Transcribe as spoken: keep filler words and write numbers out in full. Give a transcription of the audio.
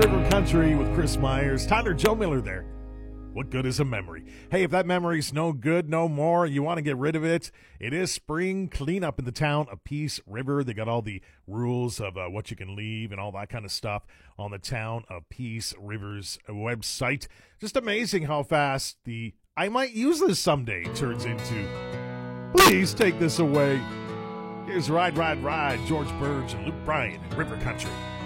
River Country with Chris Myers. Tyler Joe Miller there. What good is a memory? Hey, if that memory's no good no more, you want to get rid of it, it is spring cleanup in the town of Peace River. They got all the rules of uh, what you can leave and all that kind of stuff on the town of Peace River's website. Just amazing how fast the I might use this someday turns into please take this away. Here's Ride, Ride, Ride, George Burge and Luke Bryan in River Country.